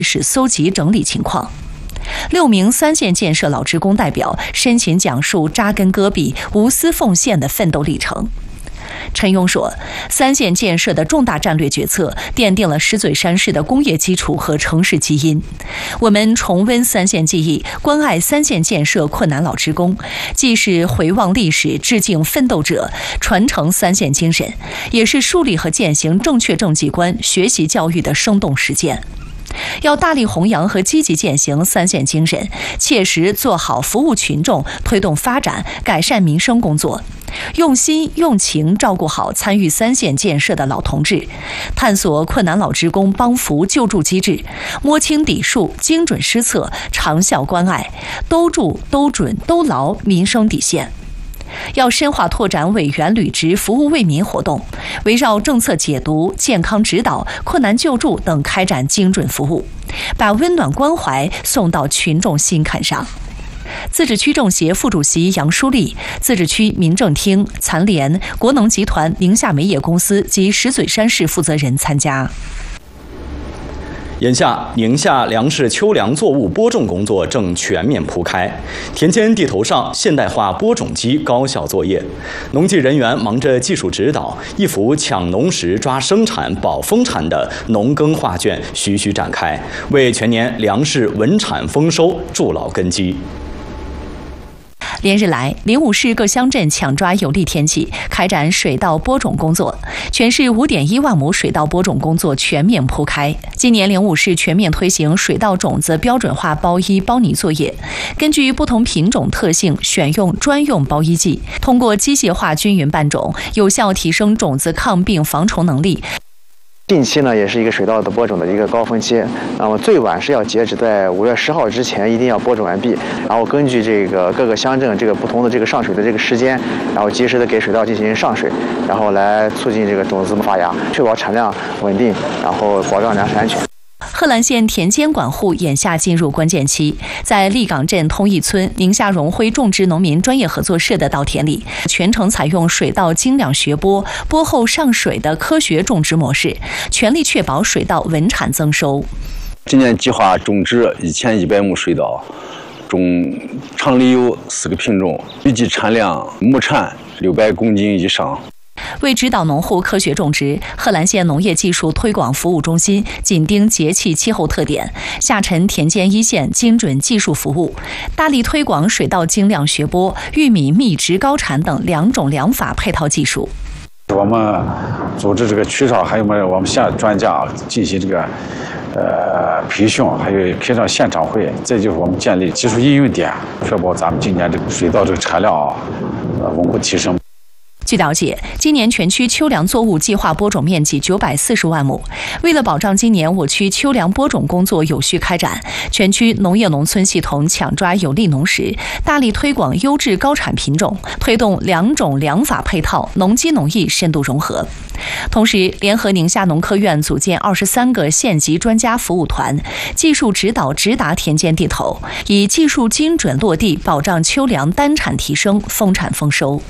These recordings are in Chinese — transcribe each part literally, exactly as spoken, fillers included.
史搜集整理情况。六名三线建设老职工代表深情讲述扎根戈壁、无私奉献的奋斗历程。陈勇说，三线建设的重大战略决策奠定了石嘴山市的工业基础和城市基因。我们重温三线记忆，关爱三线建设困难老职工，既是回望历史、致敬奋斗者、传承三线精神，也是树立和践行正确政绩观、学习教育的生动实践。要大力弘扬和积极践行三线精神，切实做好服务群众、推动发展、改善民生工作，用心用情照顾好参与三线建设的老同志，探索困难老职工帮扶救助机制，摸清底数，精准施策，长效关爱，兜住、兜准、兜牢民生底线。要深化拓展委员履职服务为民活动，围绕政策解读、健康指导、困难救助等开展精准服务，把温暖关怀送到群众心坎上。自治区政协副主席杨淑丽、自治区民政厅、残联、国能集团宁夏煤业公司及石嘴山市负责人参加。 眼下，宁夏粮食秋粮作物播种工作正全面铺开，田间地头上现代化播种机高效作业，农技人员忙着技术指导，一幅抢农时抓生产保丰产的农耕画卷徐徐展开，为全年粮食稳产丰收筑牢根基。 连日来，灵武市各乡镇抢抓有利天气，开展水稻播种工作。全市 五点一万亩水稻播种工作全面铺开。今年灵武市全面推行水稻种子标准化包衣包泥作业，根据不同品种特性选用专用包衣剂，通过机械化均匀拌种，有效提升种子抗病防虫能力。 近期呢，也是一个水稻的播种的一个高峰期，那么最晚是要截止在五月十号之前，一定要播种完毕。然后根据这个各个乡镇这个不同的这个上水的这个时间，然后及时的给水稻进行上水，然后来促进这个种子发芽，确保产量稳定，然后保障粮食安全。 贺兰县田间管护眼下进入关键期，在立岗镇通义村宁夏荣辉种植农民专业合作社的稻田里，全程采用水稻精量学播、播后上水的科学种植模式，全力确保水稻稳产增收。 今年计划种植一千一百亩水稻，种厂里有四个品种，预计产量亩产六百公斤以上。 为指导农户科学种植，贺兰县农业技术推广服务中心紧盯节气气候特点，下沉田间一线精准技术服务，大力推广水稻精量学播、玉米密植高产等两种粮法配套技术。 我们组织这个区上还有我们县专家进行这个呃培训，还有开展现场会，再就是我们建立技术应用点，确保咱们今年这个水稻这个产量啊，呃稳步提升。 据了解，今年全区秋粮作物计划播种面积九百四十万亩。为了保障今年我区秋粮播种工作有序开展，全区农业农村系统抢抓有利农时，大力推广优质高产品种，推动两种粮法配套、农机农艺深度融合。同时，联合宁夏农科院组建二十三个县级专家服务团，技术指导直达田间地头，以技术精准落地，保障秋粮单产提升、丰产丰收。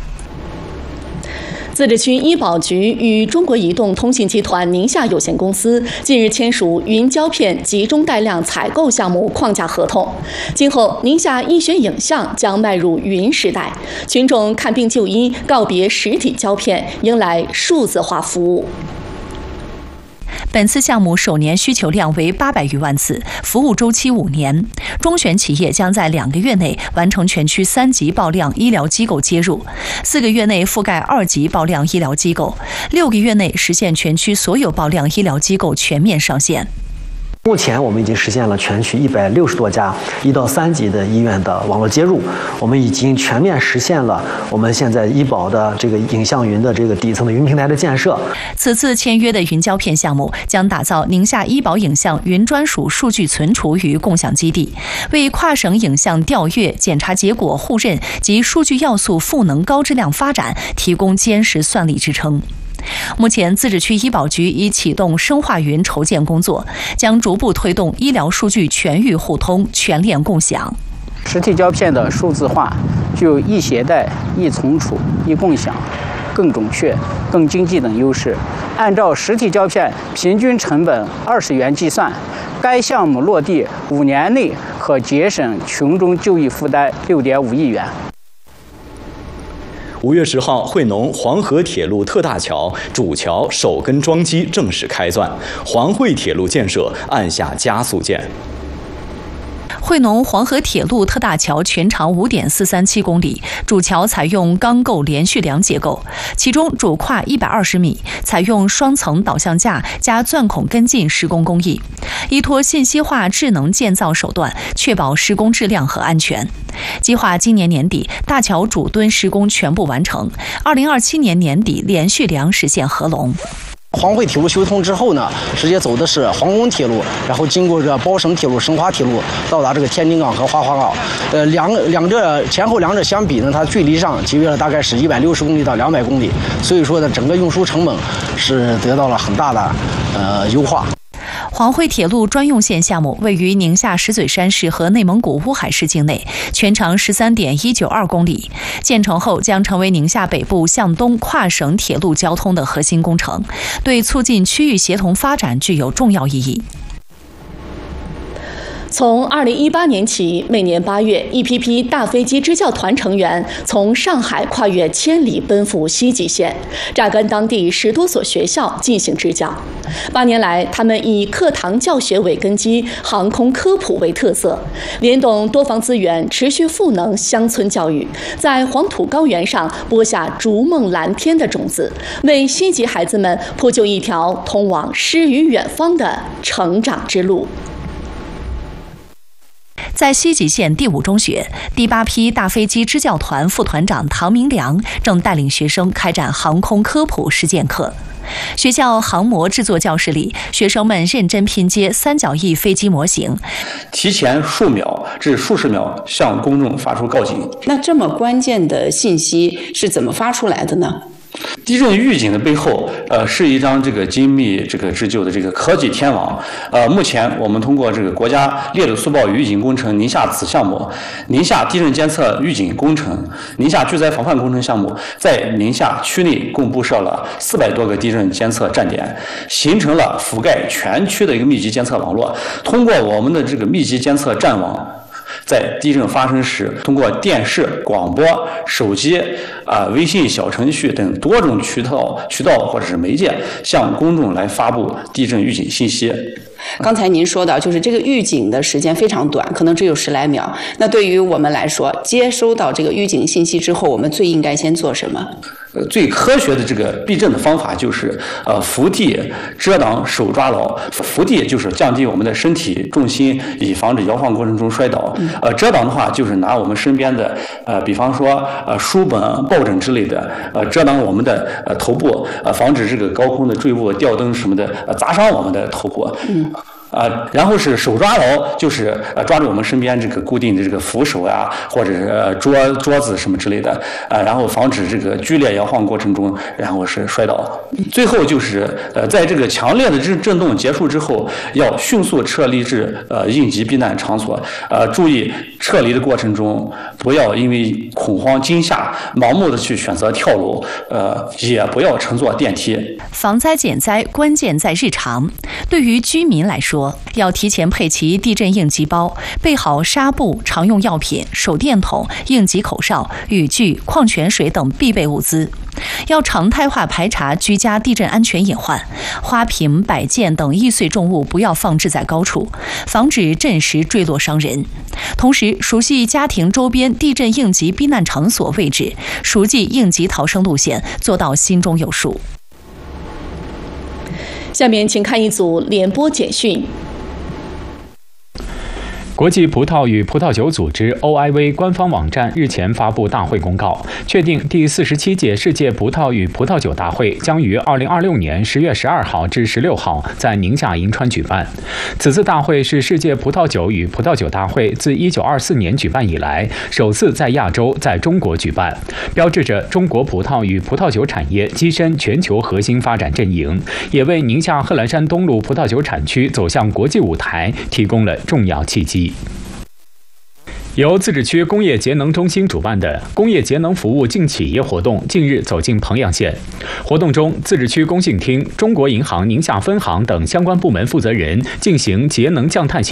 自治区医保局与中国移动通信集团宁夏有限公司近日签署云胶片集中带量采购项目框架合同。今后，宁夏医学影像将迈入云时代，群众看病就医告别实体胶片，迎来数字化服务。 本次项目首年需求量为八百余万次，服务周期五年。中选企业将在两个月内完成全区三级报量医疗机构接入，四个月内覆盖二级报量医疗机构，六个月内实现全区所有报量医疗机构全面上线。 目前我们已经实现了全区一百六十多家一到三级的医院的网络接入，我们已经全面实现了我们现在医保的这个影像云的这个底层的云平台的建设。 此次签约的云胶片项目将打造宁夏医保影像云专属数据存储与共享基地，为跨省影像调阅、检查结果互认及数据要素赋能高质量发展提供坚实算力支撑。目前，自治区医保局已启动生化云筹建工作，将逐步推动医疗数据全域互通、全链共享。 实体胶片的数字化具有易携带、易存储、易共享、 更准确、更经济等优势。按照实体胶片平均成本二十元计算，该项目落地五年内可节省群众就医负担六点五亿元。 五月十号，惠农黄河铁路特大桥主桥首根桩基正式开钻，黄惠铁路建设按下加速键。 惠农黄河铁路特大桥全长 五点四三七公里，主桥采用钢构连续梁结构，其中主跨一百二十米，采用双层导向架加钻孔跟进施工工艺，依托信息化智能建造手段，确保施工质量和安全。计划今年年底大桥主墩施工全部完成，二零二七年年底连续梁实现合龙。 黄惠铁路修通之后呢，直接走的是黄公铁路，然后经过这包省铁路、申花铁路，到达这个天津港和花花港。呃，两两者前后两者相比呢，它距离上节约了大概是一百六十公里到两百公里，所以说呢，整个运输成本是得到了很大的呃优化。 黄惠铁路专用线项目位于宁夏石嘴山市和内蒙古乌海市境内，全长 十三点一九二公里。建成后将成为宁夏北部向东跨省铁路交通的核心工程，对促进区域协同发展具有重要意义。 从二零一八年起，每年八月，一批批大飞机支教团成员从上海跨越千里奔赴西极县，扎根当地十多所学校进行支教。八年来，他们以课堂教学为根基，航空科普为特色，联动多方资源，持续赋能乡村教育，在黄土高原上播下逐梦蓝天的种子，为西极孩子们铺就一条通往诗与远方的成长之路。 在西极县第五中学，第八批大飞机支教团副团长唐明良正带领学生开展航空科普实践课。学校航模制作教室里，学生们认真拼接三角翼飞机模型， 提前数秒至数十秒向公众发出告警。 那这么关键的信息是怎么发出来的呢？ 地震预警的背后，呃，是一张这个精密这个织就的这个科技天网。呃，目前我们通过这个国家烈土速报与预警工程宁夏子项目、宁夏地震监测预警工程、宁夏巨灾防范工程项目，在宁夏区内共布设了四百多个地震监测站点，形成了覆盖全区的一个密集监测网络。通过我们的这个密集监测站网，在地震发生时，通过电视、广播、手机、啊、微信小程序等多种渠道、渠道或者是媒介，向公众来发布地震预警信息。 刚才您说到，就是这个预警的时间非常短，可能只有十来秒。那对于我们来说，接收到这个预警信息之后，我们最应该先做什么？ 呃，最科学的这个避震的方法就是呃伏地遮挡手抓牢。伏地就是降低我们的身体重心，以防止摇晃过程中摔倒。呃，遮挡的话就是拿我们身边的呃，比方说呃书本、抱枕之类的，呃遮挡我们的呃头部，呃防止这个高空的坠物、吊灯什么的呃砸伤我们的头部。嗯。啊、呃，然后是手抓牢，就是呃抓住我们身边这个固定的这个扶手呀、啊，或者是、呃、桌桌子什么之类的，啊、呃，然后防止这个剧烈摇晃过程中，然后是摔倒。最后就是呃，在这个强烈的震震动结束之后，要迅速撤离至呃应急避难场所。呃，注意撤离的过程中，不要因为恐慌惊吓，盲目的去选择跳楼，呃，也不要乘坐电梯。 防灾减灾关键在日常，对于居民来说，要提前配齐地震应急包，备好纱布、常用药品、手电筒、应急口哨、雨具、矿泉水等必备物资。要常态化排查居家地震安全隐患，花瓶、摆件等易碎重物不要放置在高处，防止震时坠落伤人。同时，熟悉家庭周边地震应急避难场所位置，熟记应急逃生路线，做到心中有数。 下面请看一组联播简讯。 国际葡萄与葡萄酒组织 O I V 官方网站日前发布大会公告，确定第四十七届世界葡萄与葡萄酒大会将于二零二六年十月十二号至十六号在宁夏银川举办。此次大会是世界葡萄酒与葡萄酒大会自一九二四年举办以来首次在亚洲在中国举办，标志着中国葡萄与葡萄酒产业跻身全球核心发展阵营，也为宁夏贺兰山东路葡萄酒产区走向国际舞台提供了重要契机。 由自治区工业节能中心主办的工业节能服务进企业活动近日走进彭阳县。活动中，自治区工信厅、中国银行宁夏分行等相关部门负责人进行节能降碳行